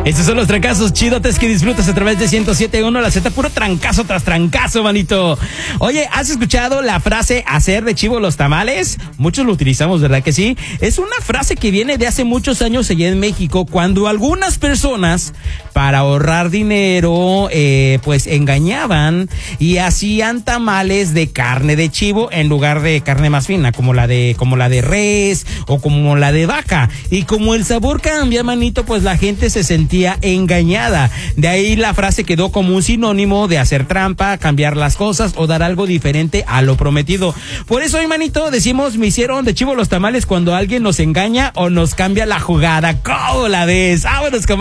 Estos son los trancazos chidotes que disfrutas a través de 107.1 La Z, puro trancazo tras trancazo, manito. Oye, ¿has escuchado la frase hacer de chivo los tamales? Muchos lo utilizamos, ¿verdad que sí? Es una frase que viene de hace muchos años allá en México, cuando algunas personas, para ahorrar dinero, pues engañaban y hacían tamales de carne de chivo en lugar de carne más fina, como la de res o como la de vaca. Y como el sabor cambia, manito, pues la gente se sentía engañada. De ahí la frase quedó como un sinónimo de hacer trampa, cambiar las cosas o dar algo diferente a lo prometido. Por eso hoy, manito, decimos, me hicieron de chivo los tamales cuando alguien nos engaña o nos cambia la jugada. ¿Cómo la ves? Vámonos,